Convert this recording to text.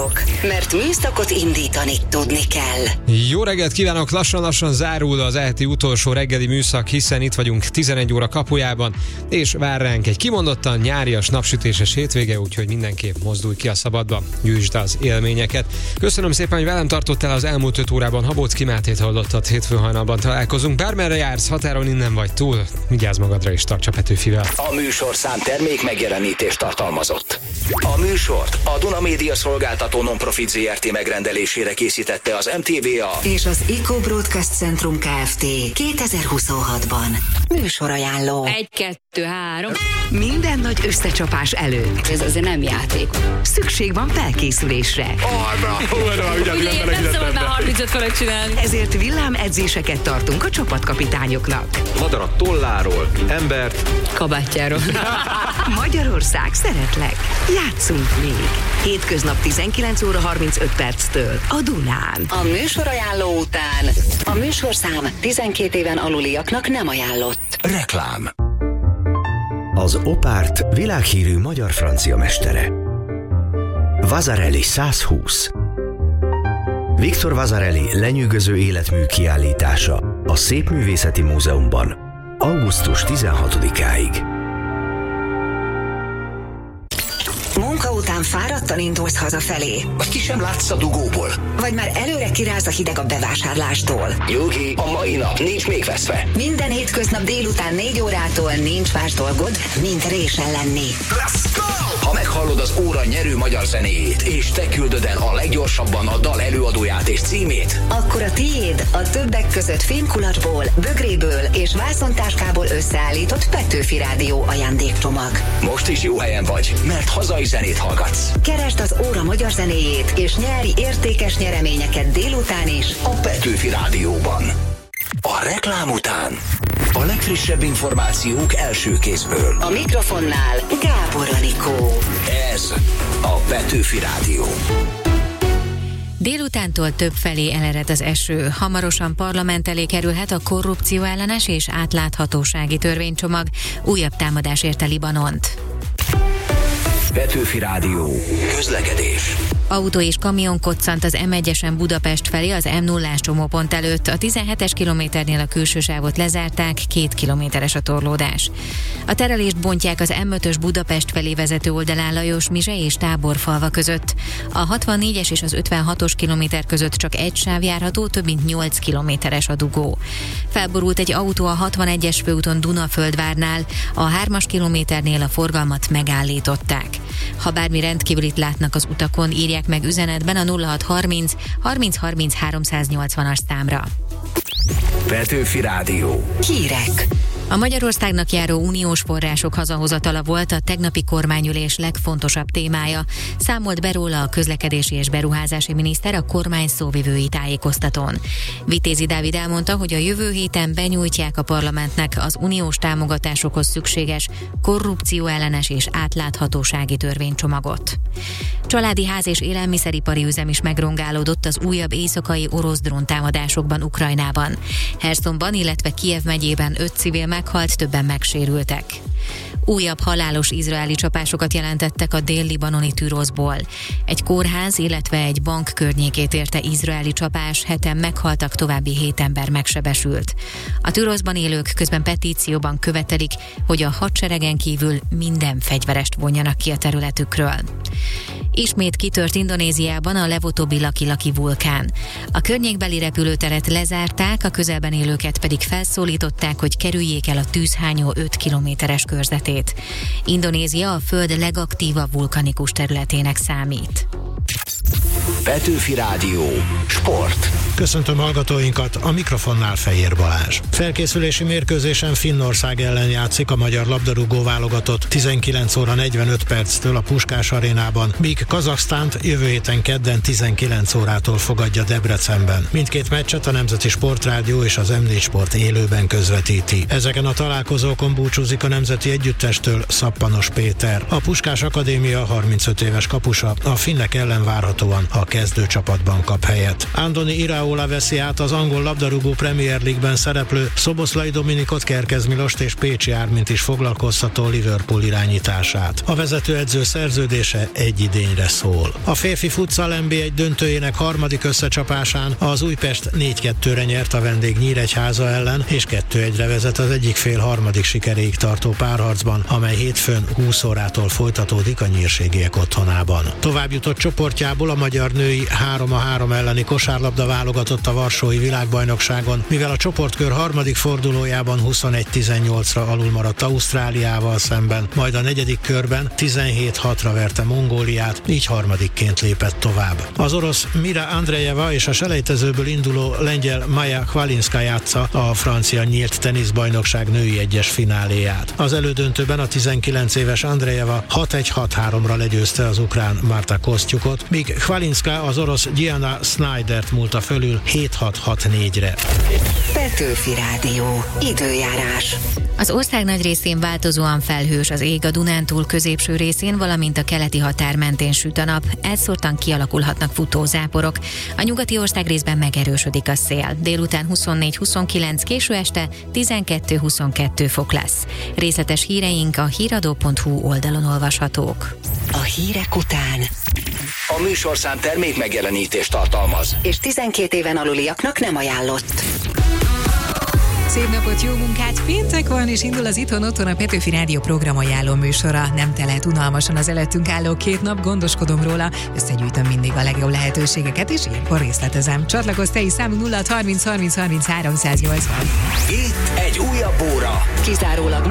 hallgatók, mert műszakot indítani tudni kell. Jó reggelt kívánok! Lassan zárul az eheti utolsó reggeli műszak, hiszen itt vagyunk 11 óra kapujában, és vár ránk egy kimondottan nyárias, napsütéses hétvége, úgyhogy mindenképp mozdulj ki a szabadba, gyűjtsd az élményeket. Köszönöm szépen, hogy velem tartottál az elmúlt 5 órában. Habóczky Mátét hallottad, hétfő hajnalban találkozunk. Bármerre jársz, határon innen vagy túl, vigyázz magadra és tarts a Petőfivel. A műsorszám termék megjelenítést tartalmazott. A műsort a Duna Média Szolgáltató Non-Profit Zrt. Megrendelésére készítette az MTVA és az Eco Broadcast Centrum Kft. 2026-ban. Műsorajánló. 1, 2, 3. Minden nagy összecsapás előtt. Ez azért nem játék. Szükség van felkészülésre. Én nem szabad már 35 fölött csinálni. Ezért villámedzéseket tartunk a csapatkapitányoknak. Madarat tolláról, embert Kabátjáról. Magyarország, szeretlek. Játszunk még. Hétköznap 19 óra 35 perctől a Dunán. A műsorajánló után a műsorszám 12 éven aluliaknak nem ajánlott. reklám. Az Opárt világhírű magyar francia mestere. Vasarely 120. Victor Vasarely lenyűgöző életmű kiállítása a Szépművészeti Múzeumban augusztus 16-áig. Munka után fáradtan indulsz hazafelé. Vagy ki sem látsz a dugóból. Vagy már előre kiráz a hideg a bevásárlástól. Nyugi, a mai nap nincs még veszve. Minden hétköznap délután 4 órától nincs más dolgod, mint résen lenni. Let's go! Ha meghallod az óra nyerő magyar zenéjét, és te küldöd el a leggyorsabban a dal előadóját és címét, akkor a tiéd a többek között fémkulacsból, bögréből és vászontáskából összeállított Petőfi Rádió ajándékcsomag. most is jó helyen vagy, mert hazai zenét hallgatsz. Keresd az óra magyar zenéjét, és nyeri értékes nyereményeket délután is A Petőfi Rádióban. A reklám után a legfrissebb információk első kézből. a mikrofonnál Gábor Anikó. Ez a Petőfi Rádió. Délutántól több felé elered az eső. Hamarosan parlament elé kerülhet a korrupcióellenes és átláthatósági törvénycsomag. Újabb támadás érte Libanont. Petőfi Rádió. Közlekedés. Autó és kamion koccant az M1-esen Budapest felé az M0-ás csomópont előtt. A 17-es kilométernél a külső sávot lezárták, 2 kilométeres a torlódás. A terelést bontják az M5-ös Budapest felé vezető oldalán Lajos-Mizse és Táborfalva között. A 64-es és az 56-os kilométer között csak egy sáv járható, több mint 8 kilométeres a dugó. Felborult egy autó a 61-es főúton Dunaföldvárnál, a 3-as kilométernél a forgalmat megállították. Ha bármi rendkívülit látnak az utakon, írják meg üzenetben a 0630 30 30 380-as számra. Petőfi Rádió. Hírek. A Magyarországnak járó uniós források hazahozatala volt a tegnapi kormányülés legfontosabb témája. Számolt be róla a közlekedési és beruházási miniszter a kormány szóvivői tájékoztatón. Vitézi Dávid elmondta, hogy a jövő héten benyújtják a parlamentnek az uniós támogatásokhoz szükséges korrupcióellenes és átláthatósági törvénycsomagot. Családi ház és élelmiszeripari üzem is megrongálódott az újabb éjszakai orosz dróntámadásokban Ukrajnában. Hersonban, illetve Kijev megyében 5 civil meghalt, többen megsérültek. Újabb halálos izraeli csapásokat jelentettek a dél-libanoni Tűroszból. Egy kórház, illetve egy bank környékét érte izraeli csapás, 7-en meghaltak, további 7 ember megsebesült. A Tűroszban élők közben petícióban követelik, hogy a hadseregen kívül minden fegyverest vonjanak ki a területükről. Ismét kitört Indonéziában a legutóbbi Laki-Laki vulkán. A környékbeli repülőteret lezárták, a közelben élőket pedig felszólították, hogy kerüljék el a tűzhányó 5 kilométeres körzetét. Indonézia a föld legaktívabb vulkanikus területének számít. Petőfi Rádió. Sport. Köszöntöm hallgatóinkat, a mikrofonnál Fejér Balázs. Felkészülési mérkőzésen Finnország ellen játszik a magyar labdarúgó válogatott 19 óra 45 perctől a Puskás arénában, míg Kazahsztánt jövő héten kedden 19 órától fogadja Debrecenben. Mindkét meccset a Nemzeti Sportrádió és az M4 Sport élőben közvetíti. Ezeken a találkozókon búcsúzik a nemzeti együttestől Szappanos Péter. A Puskás Akadémia 35 éves kapusa a finnek ellen várhatóan a kezdőcsapatban kap helyet. Andoni Iraola Iraola veszi át az angol labdarúgó Premier League-ben szereplő Szoboszlai Dominikot, Kerkez Milost és Pécsi Ármint is foglalkoztató Liverpool irányítását. A vezetőedző szerződése egy idényre szól. A férfi futsal NB1 döntőjének harmadik összecsapásán az Újpest 4-2-re nyert a vendég Nyíregyháza ellen, és 2-1-re vezet az egyik fél harmadik sikeréig tartó párharcban, amely hétfőn 20 órától folytatódik a nyírségiek otthonában. Továbbjutott csoportjából a magyar női 3-3 elleni kosárlabda válogatott a varsói világbajnokságon, mivel a csoportkör harmadik fordulójában 21-18-ra alul maradt Ausztráliával szemben, majd a negyedik körben 17-6-ra verte Mongóliát, így harmadikként lépett tovább. Az orosz Mira Andrejeva és a selejtezőből induló lengyel Maja Hvalinska játsza a francia nyílt teniszbajnokság női egyes fináléját. Az elődöntőben a 19 éves Andrejeva 6-1-6-3-ra legyőzte az ukrán Marta Kosztyukot, míg Hvalinska az orosz Diana Snydert múlta fölül 7-6-6-4-re. Petőfi Rádió. Időjárás. Az ország nagy részén változóan felhős az ég, a Dunántúl középső részén, valamint a keleti határ mentén süt a nap, elszórtan kialakulhatnak futózáporok. A nyugati ország részben megerősödik a szél. Délután 24-29, késő este 12-22 fok lesz. Részletes híreink a híradó.hu oldalon olvashatók. A hírek után A műsorszám termék megjelenítést tartalmaz, és 12 éven aluliaknak nem ajánlott. Szép napot, jó munkát! Péntek van, és indul az Itthon Otthon, a Petőfi Rádió programajánló műsora. Nem telhet unalmasan az előttünk álló 2 nap, gondoskodom róla, összegyűjtöm mindig a legjobb lehetőségeket, és ilyenkor részletezem. Csatlakozz te is, számunk 06 30 30 30 380. itt egy újabb óra. Kizárólag